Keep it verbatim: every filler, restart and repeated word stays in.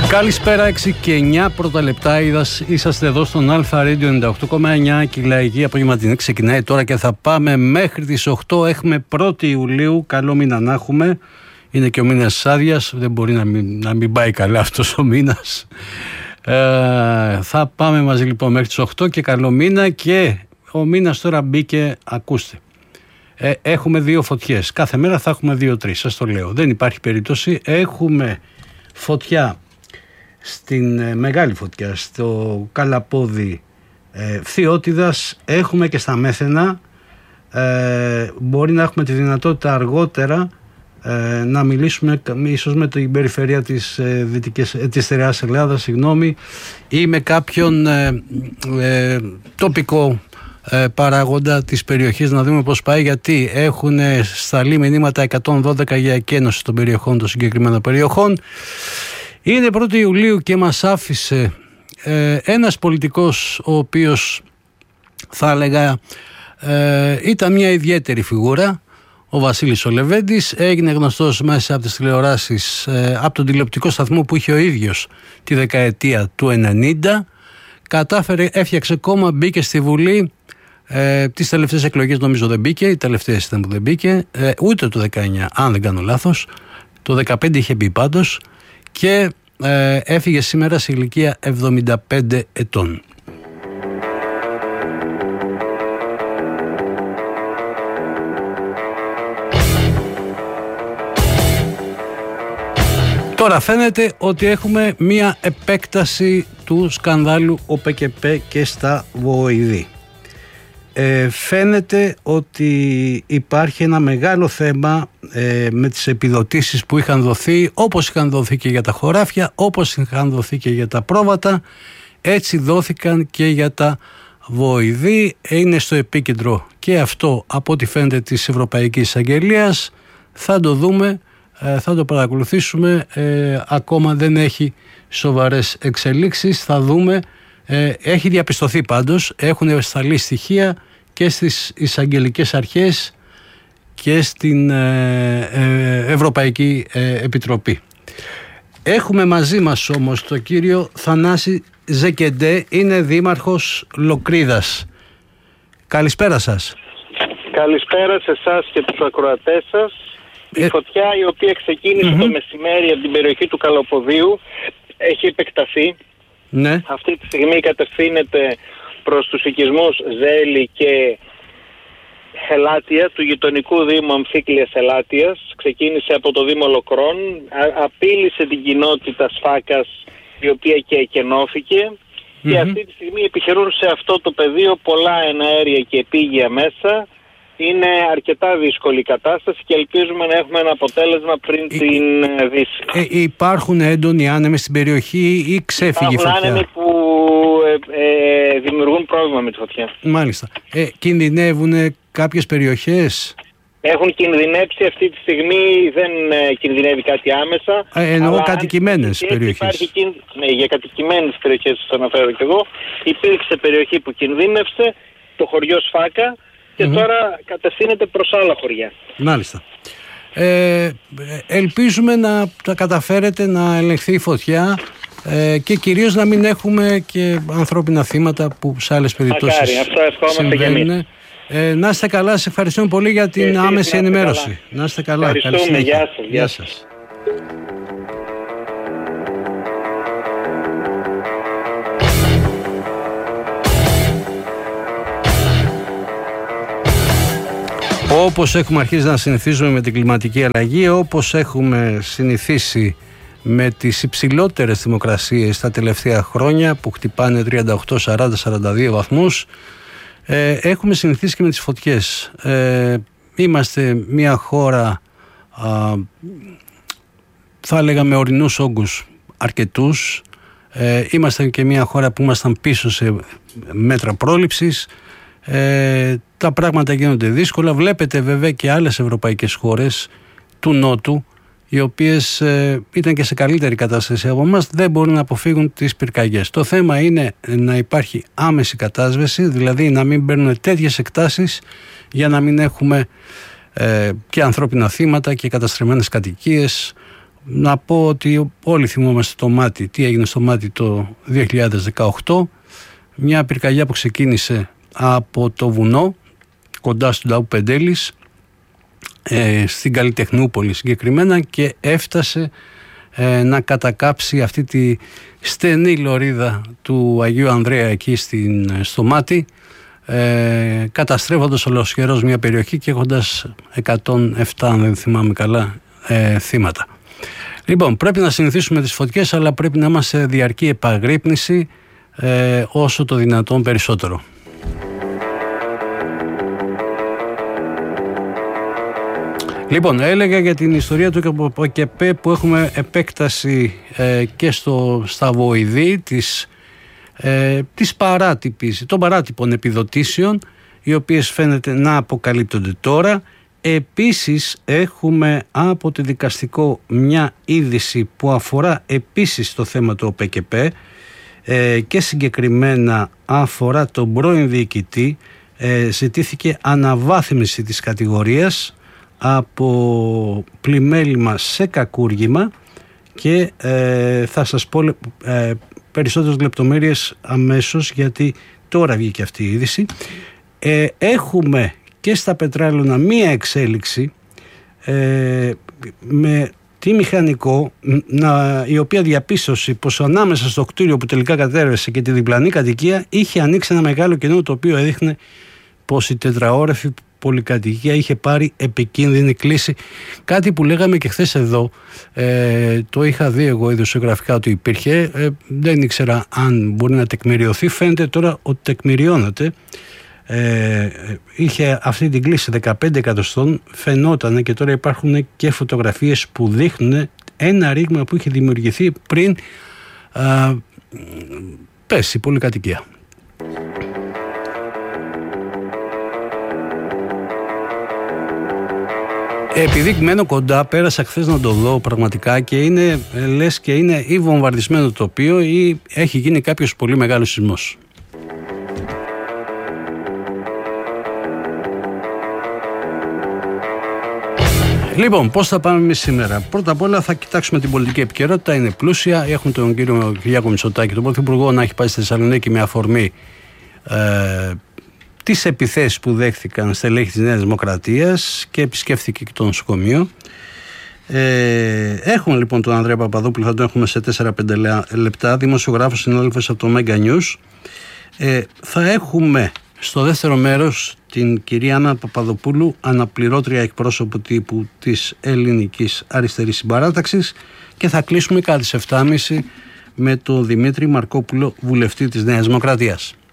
Καλησπέρα, έξι και εννιά πρώτα λεπτά. Είσαστε εδώ στον Αλφα Radio ενενήντα οκτώ κόμμα εννιά και η λαϊκή απογευματινή ξεκινάει τώρα και θα πάμε μέχρι τις οκτώ. Έχουμε πρώτη Ιουλίου. Καλό μήνα να έχουμε. Είναι και ο μήνας της άδειας. Δεν μπορεί να μην, να μην πάει καλά αυτός ο μήνας. Ε, θα πάμε μαζί λοιπόν μέχρι τις οκτώ και καλό μήνα. Και ο μήνας τώρα μπήκε, ακούστε. Ε, έχουμε δύο φωτιές. Κάθε μέρα θα έχουμε δύο-τρεις. Σας το λέω. Δεν υπάρχει περίπτωση. Έχουμε φωτιά στην ε, μεγάλη φωτιά στο Καλαπόδι ε, Φθιώτιδας, έχουμε και στα Μέθαινα. Ε, μπορεί να έχουμε τη δυνατότητα αργότερα ε, να μιλήσουμε ίσως με την περιφερεια της, ε, Δυτικής, ε, της Στερεάς Ελλάδας, συγγνώμη, ή με κάποιον ε, ε, τοπικό ε, παράγοντα της περιοχής, να δούμε πώς πάει, γιατί έχουν σταλεί μηνύματα εκατόν δώδεκα για εκένωση των περιοχών, των συγκεκριμένων περιοχών. Είναι πρώτη Ιουλίου και μας άφησε ε, ένας πολιτικός ο οποίος θα έλεγα ε, ήταν μια ιδιαίτερη φιγούρα, ο Βασίλης ο Λεβέντης. Έγινε γνωστός μέσα από τις τηλεοράσεις, ε, από τον τηλεοπτικό σταθμό που είχε ο ίδιος τη δεκαετία του ενενήντα. Κατάφερε, έφτιαξε κόμμα, μπήκε στη Βουλή. Ε, τις τελευταίες εκλογές νομίζω δεν μπήκε, οι τελευταίες ήταν που δεν μπήκε, ε, ούτε το δεκαεννιά αν δεν κάνω λάθος, το δεκαπέντε είχε μπει πάντως. Και ε, έφυγε σήμερα σε ηλικία εβδομήντα πέντε ετών. Τώρα φαίνεται ότι έχουμε μία επέκταση του σκανδάλου ΟΠΕΚΕΠΕ και στα Βοηδή. Ε, φαίνεται ότι υπάρχει ένα μεγάλο θέμα ε, με τις επιδοτήσεις που είχαν δοθεί, όπως είχαν δοθεί και για τα χωράφια, όπως είχαν δοθεί και για τα πρόβατα, έτσι δόθηκαν και για τα Βοηδή. Είναι στο επίκεντρο και αυτό, από ό,τι φαίνεται, της Ευρωπαϊκής Αγγελίας. Θα το δούμε, ε, θα το παρακολουθήσουμε, ε, ακόμα δεν έχει σοβαρές εξελίξεις, θα δούμε. Ε, έχει διαπιστωθεί πάντως, έχουν σταλεί στοιχεία και στις εισαγγελικές αρχές και στην ε, ε, Ευρωπαϊκή ε, Επιτροπή. Έχουμε μαζί μας όμως τον κύριο Θανάση Ζεκεντέ, είναι δήμαρχος Λοκρίδας. Καλησπέρα σας. Καλησπέρα σε εσάς και τους ακροατές σας. Η ε... φωτιά η οποία ξεκίνησε mm-hmm. το μεσημέρι από την περιοχή του Καλαποδίου έχει επεκταθεί. Ναι. Αυτή τη στιγμή κατευθύνεται προς τους οικισμούς Ζέλη και Ελάτια του γειτονικού Δήμου Αμφίκλειας Ελάτιας. Ξεκίνησε από το Δήμο Λοκρών, α, απείλησε την κοινότητα Σφάκας, η οποία και εκενώθηκε. Mm-hmm. Και αυτή τη στιγμή επιχειρούν σε αυτό το πεδίο πολλά εναέρια και επίγεια μέσα. Είναι αρκετά δύσκολη η κατάσταση και ελπίζουμε να έχουμε ένα αποτέλεσμα πριν ε, την Δύση. Ε, υπάρχουν έντονοι άνεμοι στην περιοχή ή ξέφυγε η φωτιά? Υπάρχουν άνεμοι που ε, ε, δημιουργούν πρόβλημα με τη φωτιά. Μάλιστα. Ε, κινδυνεύουν κάποιες περιοχές? Έχουν κινδυνεύσει αυτή τη στιγμή, δεν ε, κινδυνεύει κάτι άμεσα. Ε, εννοώ κατοικημένες περιοχές. Υπάρχει, ναι, για κατοικημένες περιοχές σας αναφέρω και εγώ. Υπήρξε περιοχή που κινδύνευσε, το χωριό Σφάκα, και mm-hmm. τώρα κατευθύνεται προς άλλα χωριά. Μάλιστα. Ε, ελπίζουμε να τα καταφέρετε να ελεγχθεί η φωτιά ε, και κυρίως να μην έχουμε και ανθρώπινα θύματα που σε άλλες περιπτώσεις Μακάρι, αυτό ευχόμαστε και εμείς. Ε, να είστε καλά, σε ευχαριστούμε πολύ για την και άμεση να ενημέρωση. Καλά. Να είστε καλά. Ευχαριστούμε, γεια σας. Γεια σας. Όπως έχουμε αρχίσει να συνηθίζουμε με την κλιματική αλλαγή, όπως έχουμε συνηθίσει με τις υψηλότερες θερμοκρασίες τα τελευταία χρόνια που χτυπάνε τριάντα οκτώ, σαράντα, σαράντα δύο βαθμούς, ε, έχουμε συνηθίσει και με τις φωτιές. Ε, είμαστε μια χώρα, α, θα έλεγα, με ορεινούς όγκους αρκετούς. Ε, είμαστε και μια χώρα που ήμασταν πίσω σε μέτρα πρόληψης. Ε, τα πράγματα γίνονται δύσκολα. Βλέπετε βέβαια και άλλες ευρωπαϊκές χώρες του Νότου, οι οποίες ε, ήταν και σε καλύτερη κατάσταση από εμάς, δεν μπορούν να αποφύγουν τις πυρκαγιές. Το θέμα είναι να υπάρχει άμεση κατάσβεση, δηλαδή να μην παίρνουν τέτοιες εκτάσεις για να μην έχουμε ε, και ανθρώπινα θύματα και καταστρεμμένες κατοικίες. Να πω ότι όλοι θυμόμαστε το Μάτι, τι έγινε στο Μάτι το δύο χιλιάδες δεκαοκτώ, μια πυρκαγιά που ξεκίνησε από το βουνό κοντά στον Λαού Πεντέλης, ε, στην Καλλιτεχνούπολη συγκεκριμένα, και έφτασε ε, να κατακάψει αυτή τη στενή λωρίδα του Αγίου Ανδρέα εκεί στην, στο Μάτι, ε, καταστρέφοντας ολοσχερός μια περιοχή και έχοντας εκατόν επτά, αν δεν θυμάμαι καλά, ε, θύματα. Λοιπόν, πρέπει να συνηθίσουμε τις φωτιές, αλλά πρέπει να είμαστε διαρκή επαγρύπνηση ε, όσο το δυνατόν περισσότερο. Λοιπόν, έλεγα για την ιστορία του ΚΕΠΕ που έχουμε επέκταση ε, και στο, στα βοηδή της, ε, της παράτυπης, των παράτυπων επιδοτήσεων, οι οποίες φαίνεται να αποκαλύπτονται τώρα. Επίσης έχουμε από το δικαστικό μια είδηση που αφορά επίσης το θέμα του ΟΠΕΚΕΠΕ ε, και συγκεκριμένα αφορά τον πρώην διοικητή. Ε, ζητήθηκε αναβάθμιση της κατηγορίας από πλημέλημα σε κακούργημα και ε, θα σας πω ε, περισσότερες λεπτομέρειες αμέσως, γιατί τώρα βγήκε αυτή η είδηση. Ε, έχουμε και στα πετράλαινα μία εξέλιξη ε, με τη μηχανικό, να, η οποία διαπίστωσε πως ανάμεσα στο κτίριο που τελικά κατέρευσε και τη διπλανή κατοικία είχε ανοίξει ένα μεγάλο κενό, το οποίο έδειχνε πως η τετραόρεφη πολυκατοικία είχε πάρει επικίνδυνη κλίση. Κάτι που λέγαμε και χθες εδώ, ε, το είχα δει εγώ ειδησιογραφικά ότι υπήρχε, ε, δεν ήξερα αν μπορεί να τεκμηριωθεί. Φαίνεται τώρα ότι τεκμηριώνεται. Ε, είχε αυτή την κλίση δεκαπέντε εκατοστών, φαινόταν, και τώρα υπάρχουν και φωτογραφίες που δείχνουν ένα ρήγμα που είχε δημιουργηθεί πριν α, πέσει η πολυκατοικία. Επειδή μένω κοντά, πέρασα χθες να το δω πραγματικά και είναι, λες και είναι ή βομβαρδισμένο το τοπίο ή έχει γίνει κάποιος πολύ μεγάλος σεισμός. Λοιπόν, πώς θα πάμε εμείς σήμερα? Πρώτα απ' όλα θα κοιτάξουμε την πολιτική επικαιρότητα, είναι πλούσια. Έχουμε τον κύριο Κυριάκο Μητσοτάκη, τον Πρωθυπουργό, να έχει πάει στη Θεσσαλονίκη με αφορμή ε, τις επιθέσεις που δέχθηκαν στελέχη της Νέας Δημοκρατίας και επισκέφθηκε και το νοσοκομείο. Ε, έχουμε λοιπόν τον Ανδρέα Παπαδόπουλο, θα τον έχουμε σε τέσσερα πέντε λεπτά, δημοσιογράφος, συνάδελφος από το Mega News. Ε, θα έχουμε στο δεύτερο μέρος την κυρία Άννα Παπαδοπούλου, αναπληρώτρια εκπρόσωπο τύπου της Ελληνικής Αριστερής Συμπαράταξης, και θα κλείσουμε κάτι στις εφτά και μισή με τον Δημήτρη Μαρκόπουλο, βουλευτή της Νέας Δημοκρατίας.